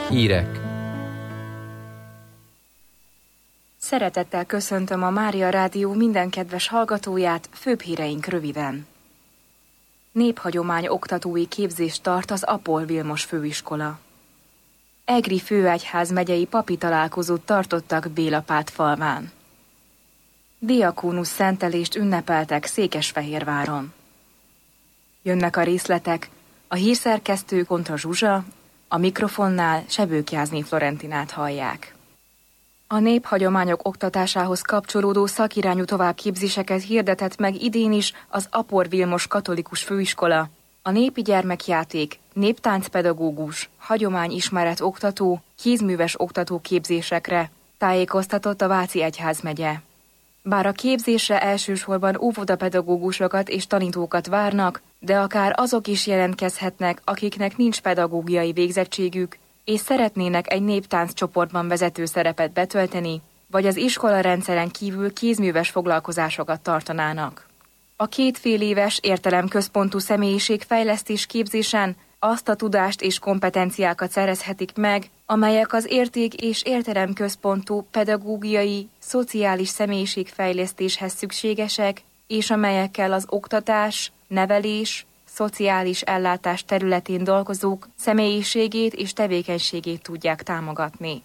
Hírek. Szeretettel köszöntöm a Mária Rádió minden kedves hallgatóját, főbb híreink röviden. Néphagyomány oktatói képzést tart az Apol Vilmos főiskola. Egri főegyház megyei papi találkozót tartottak Bélapát-falván. Diakónusz szentelést ünnepeltek Székesfehérváron. Jönnek a részletek, a hírszerkesztő Kontra Zsuzsa, a mikrofonnál Sebőkjászné Florentinát hallják. A néphagyományok oktatásához kapcsolódó szakirányú továbbképzéseket hirdetett meg idén is az Apol Vilmos katolikus főiskola, a népi gyermekjáték, néptáncpedagógus, hagyományismeret oktató, kézműves oktató képzésekre, tájékoztatott a Váci egyházmegye. Bár a képzésre elsősorban óvodapedagógusokat és tanítókat várnak, de akár azok is jelentkezhetnek, akiknek nincs pedagógiai végzettségük, és szeretnének egy néptánc csoportban vezető szerepet betölteni, vagy az iskolarendszeren kívül kézműves foglalkozásokat tartanának. A 2 féléves értelemközpontú személyiségfejlesztés képzésen azt a tudást és kompetenciákat szerezhetik meg, amelyek az érték- és értelemközpontú pedagógiai, szociális személyiségfejlesztéshez szükségesek, és amelyekkel az oktatás, nevelés, szociális ellátás területén dolgozók személyiségét és tevékenységét tudják támogatni.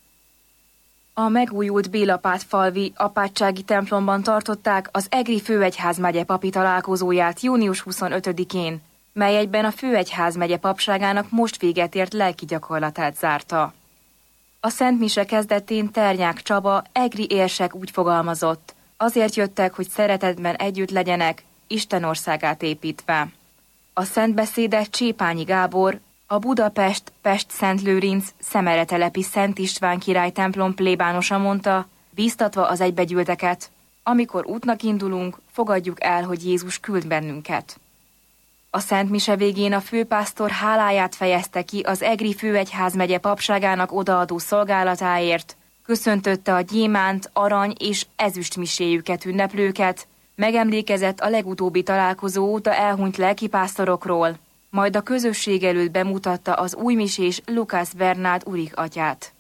A megújult Bélapát-falvi apátsági templomban tartották az Egri főegyházmegye papi találkozóját június 25-én, mely egyben a főegyházmegye papságának most véget ért lelki gyakorlatát zárta. A Szent Mise kezdetén Ternyák Csaba, egri érsek úgy fogalmazott, azért jöttek, hogy szeretetben együtt legyenek, Isten országát építve. A szentbeszédet Csépányi Gábor, a Budapest Pest-Szentlőrinc Szemeretelepi Szent István király templom plébánosa mondta, bíztatva az egybegyűlteket, amikor útnak indulunk, fogadjuk el, hogy Jézus küld bennünket. A Szent Mise végén a főpásztor háláját fejezte ki az Egri főegyházmegye papságának odaadó szolgálatáért, köszöntötte a gyémánt, arany és ezüst miséjüket ünneplőket, megemlékezett a legutóbbi találkozó óta elhunyt lelkipásztorokról, majd a közösség előtt bemutatta az újmisés Lukász Bernát Urik atyát.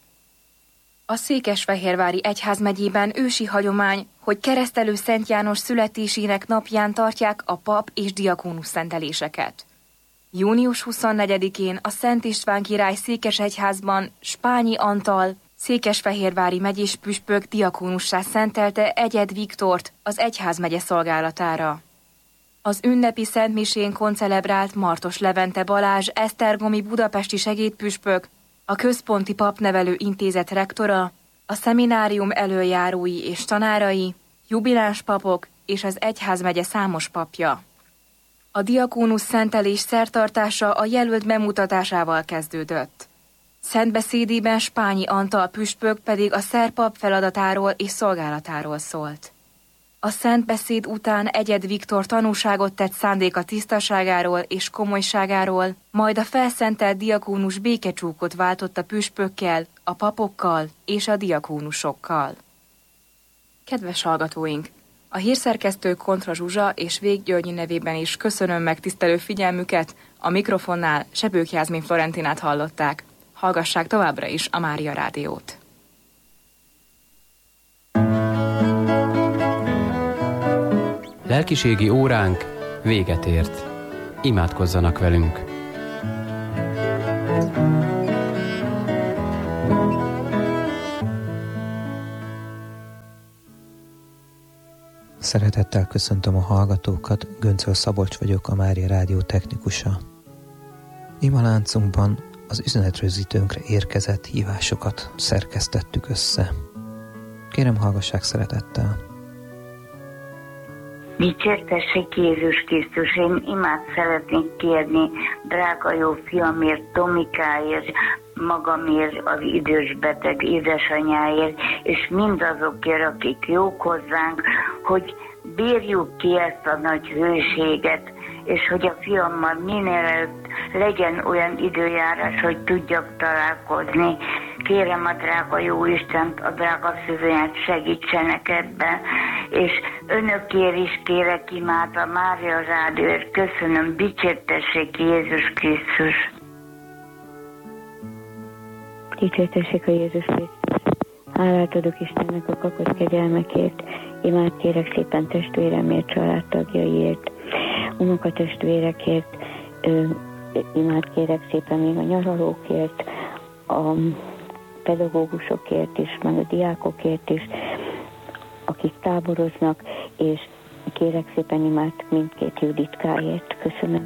A Székesfehérvári egyházmegyében ősi hagyomány, hogy Keresztelő Szent János születésének napján tartják a pap és diakónusz szenteléseket. Június 24-én a Szent István király székesegyházban Spányi Antal, székesfehérvári megyés püspök diakónussá szentelte Egyed Viktort az egyházmegye szolgálatára. Az ünnepi szentmisén koncelebrált Martos Levente Balázs esztergomi budapesti segédpüspök, a Központi Papnevelő Intézet rektora, a szeminárium elöljárói és tanárai, jubiláns papok és az egyházmegye számos papja. A diakónusz szentelés szertartása a jelölt bemutatásával kezdődött. Szentbeszédében Spányi Antal püspök pedig a szerpap feladatáról és szolgálatáról szólt. A szentbeszéd után Egyed Viktor tanúságot tett szándéka tisztaságáról és komolyságáról, majd a felszentelt diakónus békecsúkot váltott a püspökkel, a papokkal és a diakónusokkal. Kedves hallgatóink! A hírszerkesztő Kontra Zsuzsa és Vég Györgyi nevében is köszönöm megtisztelő figyelmüket, a mikrofonnál Sebőkjászné Florentinát hallották. Hallgassák továbbra is a Mária Rádiót. Lelkiségi óránk véget ért. Imádkozzanak velünk! Szeretettel köszöntöm a hallgatókat, Göncöl Szabolcs vagyok, a Mária Rádió technikusa. Imaláncunkban az üzenetrögzítőnkre érkezett hívásokat szerkesztettük össze. Kérem, hallgassák szeretettel. Dicsértessék Jézus Krisztus, én imát szeretnék kérni drága jó fiamért, Tomikáért, magamért, az idős beteg édesanyáért, és mindazokért, akik jók hozzánk, hogy bírjuk ki ezt a nagy hőséget, és hogy a fiammal minél előtt legyen olyan időjárás, hogy tudjak találkozni. Kérem a drága jó Istent, a drága szüzőnet segítsenek ebben, és önökért is kérek imát a Mária Rádióért. Köszönöm, dicsértessék Jézus Krisztus. Dicsértessék a Jézus Krisztus. Hálát adok Istennek a kapott kegyelmekért, imád kérek szépen testvéremért, családtagjaiért, unokatestvérekért, imád kérek szépen még a nyaralókért, a pedagógusokért is, meg a diákokért is, akik táboroznak, és kérek szépen imád mindkét Juditkáért. Köszönöm.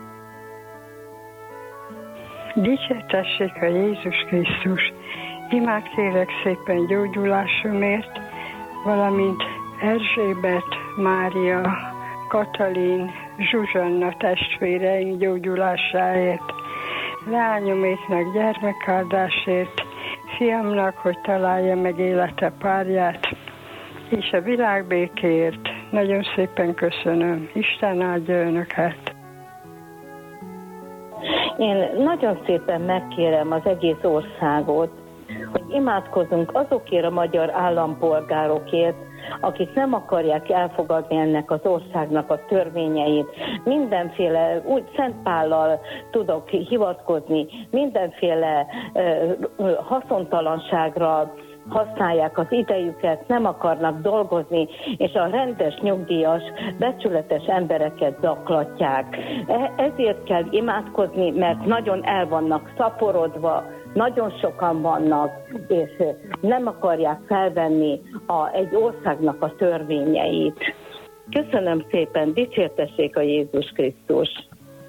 Dicsértessék a Jézus Krisztus! Imád kérek szépen gyógyulásomért, valamint Erzsébet, Mária, Katalin, Zsuzsanna testvéreink gyógyulásáért, leányoméknak gyermekáldásért, fiamnak, hogy találja meg élete párját, és a világbékért. Nagyon szépen köszönöm. Isten áldja önöket! Én nagyon szépen megkérem az egész országot, hogy imádkozzunk azokért a magyar állampolgárokért, akik nem akarják elfogadni ennek az országnak a törvényeit. Mindenféle, úgy Szent Pállal tudok hivatkozni, mindenféle haszontalanságra használják az idejüket, nem akarnak dolgozni, és a rendes, nyugdíjas, becsületes embereket zaklatják. Ezért kell imádkozni, mert nagyon el vannak szaporodva, nagyon sokan vannak, és nem akarják felvenni egy országnak a törvényeit. Köszönöm szépen, dicsértessék a Jézus Krisztus!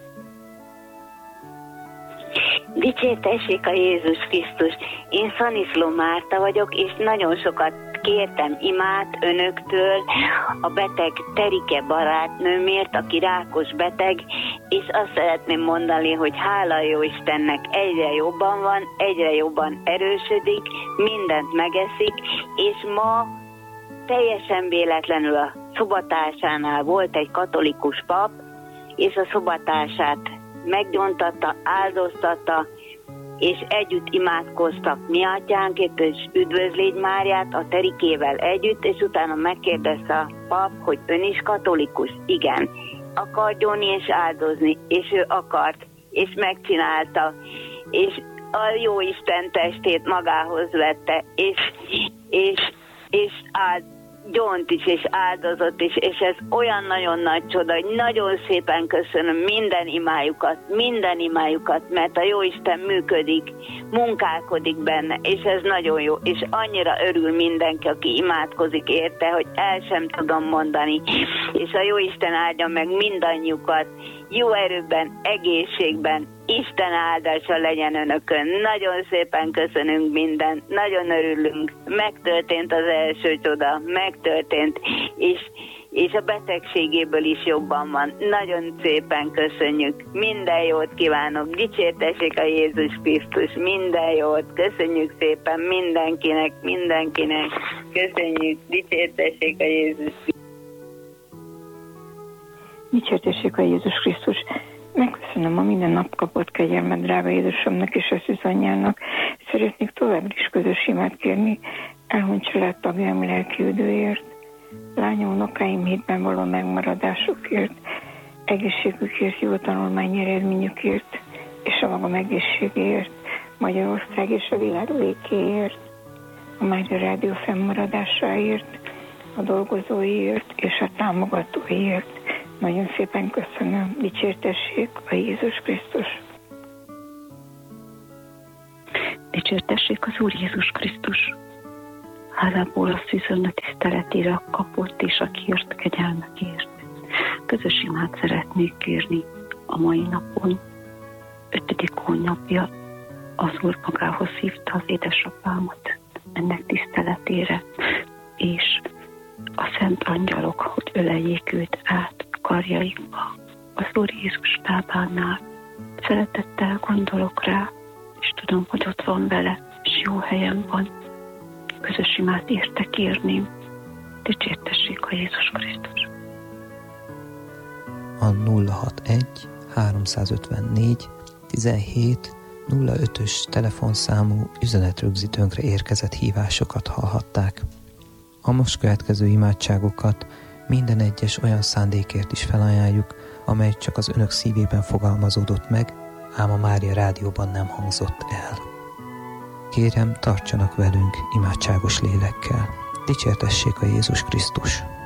Dicsértessék a Jézus Krisztus! Én Szaniszló Márta vagyok, és nagyon sokat kértem imát önöktől a beteg Terike barátnőmért, aki rákos beteg, és azt szeretném mondani, hogy hála jó Istennek egyre jobban van, egyre jobban erősödik, mindent megeszik, és ma teljesen véletlenül a szobatársánál volt egy katolikus pap, és a szobatársát meggyóntatta, áldoztatta, és együtt imádkoztak mi atyánkért, és üdvözlégy Máriát a Terikével együtt, és utána megkérdezte a pap, hogy ön is katolikus? Igen. Akar gyónni és áldozni, és ő akart, és megcsinálta, és a jó Isten testét magához vette, és gyónt is, és áldozott is, és ez olyan nagyon nagy csoda, hogy nagyon szépen köszönöm minden imájukat, mert a Jóisten működik, munkálkodik benne, és ez nagyon jó, és annyira örül mindenki, aki imádkozik érte, hogy el sem tudom mondani, és a Jóisten áldja meg mindannyiukat, jó erőben, egészségben, Isten áldása legyen önökön. Nagyon szépen köszönünk mindent, nagyon örülünk. Megtörtént az első csoda, megtörtént, és a betegségéből is jobban van. Nagyon szépen köszönjük. Minden jót kívánok. Dicsértessék a Jézus Krisztus. Minden jót. Köszönjük szépen mindenkinek. Köszönjük. Dicsértessék a Jézus Krisztus. Dicsértessék a Jézus Krisztus. Megköszönöm a minden nap kapott kegyelmet drága Jézusomnak és a szűzanyjának. Szeretnék továbbra is közös imát kérni elhunyt családtagjaim lelki üdvőért, lányom, unokáim hétben való megmaradásukért, egészségükért, jó tanulmányi eredményükért, és a magam egészségéért, Magyarország és a világ békéért, a Mária Rádió fennmaradásáért, a dolgozóiért és a támogatóiért. Nagyon szépen köszönöm. Dicsértessék a Jézus Krisztus. Dicsértessék az Úr Jézus Krisztus. Hálából a szűzőn a tiszteletére kapott és a kért kegyelmekért. Közös imát szeretnék kérni a mai napon. 5. hónapja az Úr magához hívta az édesapámat ennek tiszteletére, és a szent angyalok, hogy öleljék őt át karjaikba az Úr Jézus lábánál. Szeretettel gondolok rá, és tudom, hogy ott van vele, és jó helyen van. Közös imát érte kérném. Dicsértessék a Jézus Krisztus. A 061 354 17 05-ös telefonszámú üzenetrögzítőnkre érkezett hívásokat hallhatták. A most következő imádságokat minden egyes olyan szándékért is felajánljuk, amely csak az önök szívében fogalmazódott meg, ám a Mária Rádióban nem hangzott el. kérem, tartsanak velünk imádságos lélekkel. Dicsértessék a Jézus Krisztus!